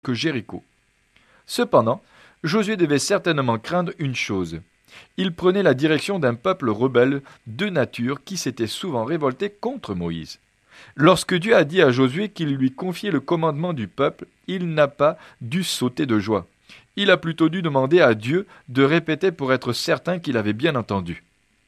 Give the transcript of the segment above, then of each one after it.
que Jéricho. Cependant, Josué devait certainement craindre une chose. Il prenait la direction d'un peuple rebelle de nature qui s'était souvent révolté contre Moïse. Lorsque Dieu a dit à Josué qu'il lui confiait le commandement du peuple, il n'a pas dû sauter de joie. Il a plutôt dû demander à Dieu de répéter pour être certain qu'il avait bien entendu.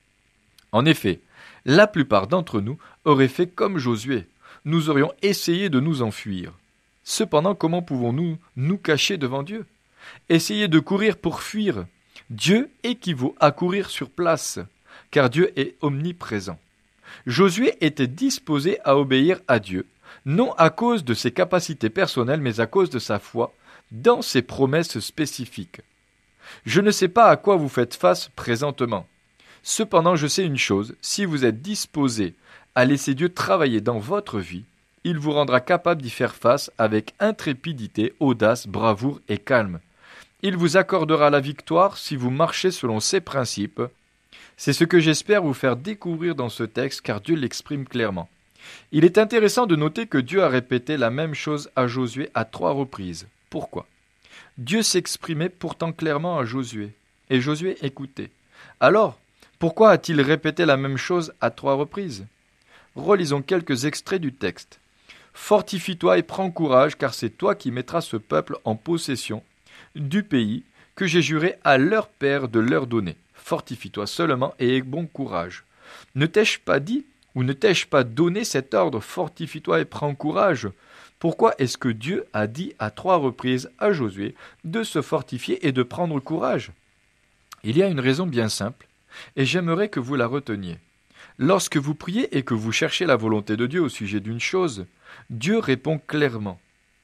En effet, la plupart d'entre nous auraient fait comme Josué. Nous aurions essayé de nous enfuir. Cependant, comment pouvons-nous nous cacher devant Dieu? Essayer de courir pour fuir. Dieu équivaut à courir sur place, car Dieu est omniprésent. Josué était disposé à obéir à Dieu, non à cause de ses capacités personnelles, mais à cause de sa foi dans ses promesses spécifiques. Je ne sais pas à quoi vous faites face présentement. Cependant, je sais une chose, si vous êtes disposé à laisser Dieu travailler dans votre vie, il vous rendra capable d'y faire face avec intrépidité, audace, bravoure et calme. Il vous accordera la victoire si vous marchez selon ses principes. C'est ce que j'espère vous faire découvrir dans ce texte, car Dieu l'exprime clairement. Il est intéressant de noter que Dieu a répété la même chose à Josué à 3 reprises. Pourquoi? Dieu s'exprimait pourtant clairement à Josué, et Josué écoutait. Alors, pourquoi a-t-il répété la même chose à 3 reprises? Relisons quelques extraits du texte. « Fortifie-toi et prends courage, car c'est toi qui mettras ce peuple en possession du pays que j'ai juré à leur père de leur donner. Fortifie-toi seulement et aie bon courage. Ne t'ai-je pas dit ou ne t'ai-je pas donné cet ordre? Fortifie-toi et prends courage. Pourquoi est-ce que Dieu a dit à 3 reprises à Josué de se fortifier et de prendre courage? Il y a une raison bien simple, et j'aimerais que vous la reteniez. Lorsque vous priez et que vous cherchez la volonté de Dieu au sujet d'une chose, Dieu répond clairement.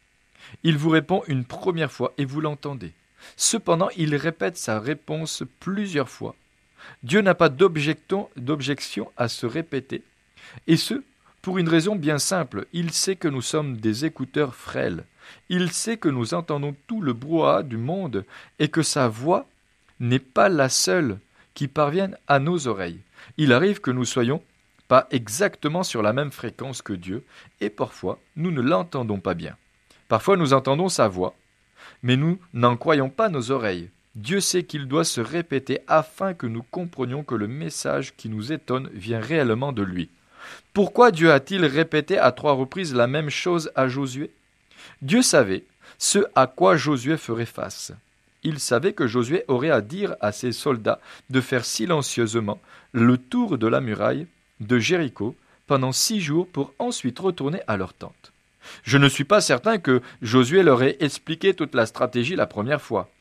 Il vous répond une première fois et vous l'entendez. Cependant, il répète sa réponse plusieurs fois. Dieu n'a pas d'objection à se répéter. Et ce, pour une raison bien simple. Il sait que nous sommes des écouteurs frêles. Il sait que nous entendons tout le brouhaha du monde et que sa voix n'est pas la seule qui parvienne à nos oreilles. Il arrive que nous soyons pas exactement sur la même fréquence que Dieu et parfois nous ne l'entendons pas bien. Parfois nous entendons sa voix, mais nous n'en croyons pas nos oreilles. Dieu sait qu'il doit se répéter afin que nous comprenions que le message qui nous étonne vient réellement de lui. Pourquoi Dieu a-t-il répété à 3 reprises la même chose à Josué? Dieu savait ce à quoi Josué ferait face. Il savait que Josué aurait à dire à ses soldats de faire silencieusement le tour de la muraille de Jéricho pendant 6 jours pour ensuite retourner à leur tente. Je ne suis pas certain que Josué leur ait expliqué toute la stratégie la première fois.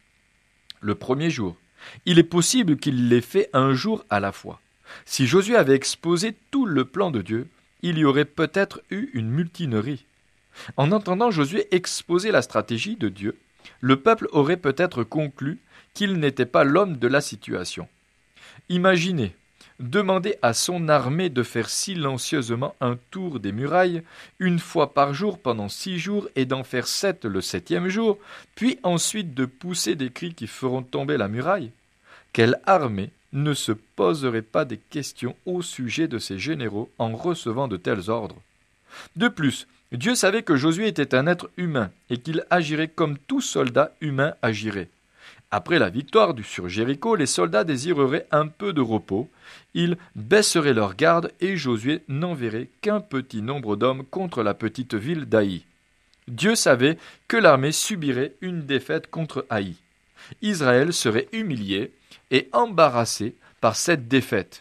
Le premier jour, il est possible qu'il l'ait fait un jour à la fois. Si Josué avait exposé tout le plan de Dieu, il y aurait peut-être eu une mutinerie. En entendant Josué exposer la stratégie de Dieu, le peuple aurait peut-être conclu qu'il n'était pas l'homme de la situation. Imaginez, demander à son armée de faire silencieusement un tour des murailles, 1 fois par jour pendant 6 jours et d'en faire 7 le 7e jour, puis ensuite de pousser des cris qui feront tomber la muraille. Quelle armée ne se poserait pas des questions au sujet de ses généraux en recevant de tels ordres? De plus, Dieu savait que Josué était un être humain et qu'il agirait comme tout soldat humain agirait. Après la victoire sur Jéricho, les soldats désireraient un peu de repos. Ils baisseraient leur garde et Josué n'enverrait qu'un petit nombre d'hommes contre la petite ville d'Haï. Dieu savait que l'armée subirait une défaite contre Haï. Israël serait humilié et embarrassé par cette défaite.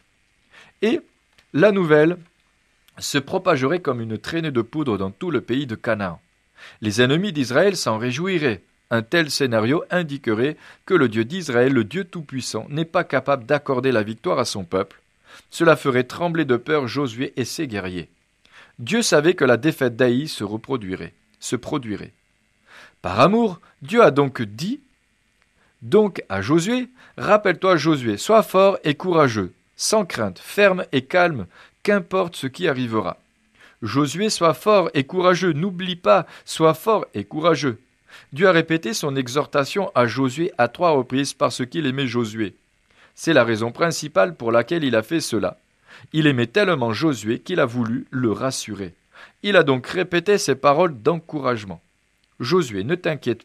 Et la nouvelle se propagerait comme une traînée de poudre dans tout le pays de Canaan. Les ennemis d'Israël s'en réjouiraient. Un tel scénario indiquerait que le Dieu d'Israël, le Dieu Tout-Puissant, n'est pas capable d'accorder la victoire à son peuple. Cela ferait trembler de peur Josué et ses guerriers. Dieu savait que la défaite d'Haï se produirait. Par amour, Dieu a donc dit à Josué, « Rappelle-toi Josué, sois fort et courageux, sans crainte, ferme et calme, qu'importe ce qui arrivera. Josué, sois fort et courageux, n'oublie pas, sois fort et courageux. » Dieu a répété son exhortation à Josué à 3 reprises parce qu'il aimait Josué. C'est la raison principale pour laquelle il a fait cela. Il aimait tellement Josué qu'il a voulu le rassurer. Il a donc répété ces paroles d'encouragement. Josué, ne t'inquiète